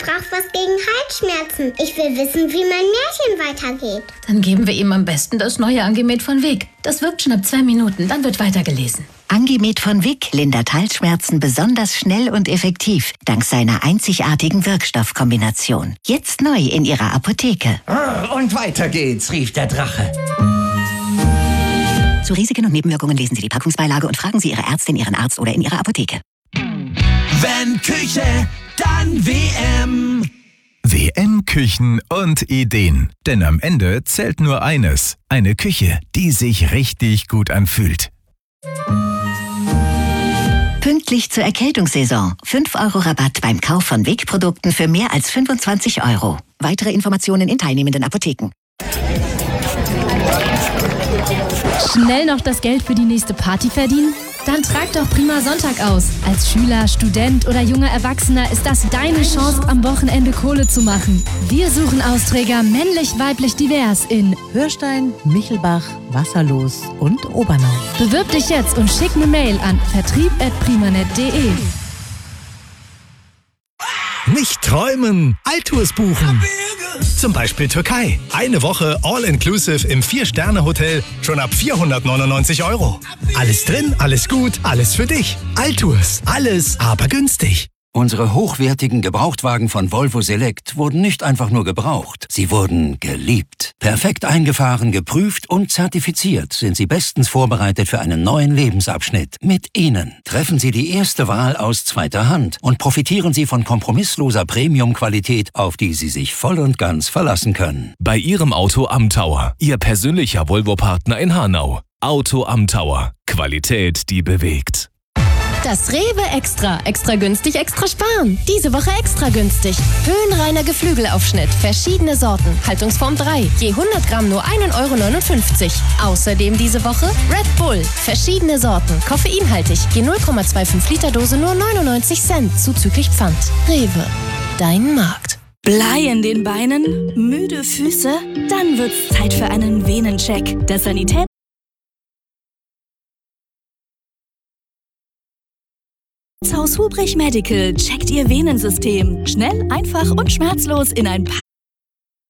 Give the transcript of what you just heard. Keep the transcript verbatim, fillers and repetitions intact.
braucht was gegen Halsschmerzen. Ich will wissen, wie mein Märchen weitergeht. Dann geben wir ihm am besten das neue Angemet von Wick. Das wirkt schon ab zwei Minuten, dann wird weitergelesen. Angemet von Wick lindert Halsschmerzen besonders schnell und effektiv, dank seiner einzigartigen Wirkstoffkombination. Jetzt neu in Ihrer Apotheke. Und weiter geht's, rief der Drache. Zu Risiken und Nebenwirkungen lesen Sie die Packungsbeilage und fragen Sie Ihre Ärztin, Ihren Arzt oder in Ihrer Apotheke. Wenn Küche, dann W M. W M Küchen und Ideen. Denn am Ende zählt nur eines. Eine Küche, die sich richtig gut anfühlt. Pünktlich zur Erkältungssaison. fünf Euro Rabatt beim Kauf von Wick-Produkten für mehr als fünfundzwanzig Euro. Weitere Informationen in teilnehmenden Apotheken. Schnell noch das Geld für die nächste Party verdienen? Dann trag doch Prima Sonntag aus. Als Schüler, Student oder junger Erwachsener ist das deine Chance, am Wochenende Kohle zu machen. Wir suchen Austräger männlich, weiblich, divers in Hörstein, Michelbach, Wasserlos und Obernau. Bewirb dich jetzt und schick eine Mail an vertrieb at primanet punkt de. Nicht träumen, Altours buchen. Zum Beispiel Türkei. Eine Woche All-Inclusive im Vier-Sterne-Hotel schon ab vierhundertneunundneunzig Euro. Alles drin, alles gut, alles für dich. Altours. Alles, aber günstig. Unsere hochwertigen Gebrauchtwagen von Volvo Select wurden nicht einfach nur gebraucht, sie wurden geliebt. Perfekt eingefahren, geprüft und zertifiziert sind sie bestens vorbereitet für einen neuen Lebensabschnitt. Mit ihnen treffen Sie die erste Wahl aus zweiter Hand und profitieren Sie von kompromissloser Premium-Qualität, auf die Sie sich voll und ganz verlassen können. Bei Ihrem Auto am Tower, Ihr persönlicher Volvo-Partner in Hanau. Auto am Tower. Qualität, die bewegt. Das Rewe Extra. Extra günstig, extra sparen. Diese Woche extra günstig. Höhenreiner Geflügelaufschnitt. Verschiedene Sorten. Haltungsform drei. Je hundert Gramm nur ein Euro neunundfünfzig. Außerdem diese Woche Red Bull. Verschiedene Sorten. Koffeinhaltig. Je null Komma fünfundzwanzig Liter Dose nur neunundneunzig Cent. Zuzüglich Pfand. Rewe. Dein Markt. Blei in den Beinen? Müde Füße? Dann wird's Zeit für einen Venencheck. Das Sanität Haus Hubrich Medical checkt Ihr Venensystem. Schnell, einfach und schmerzlos in ein paar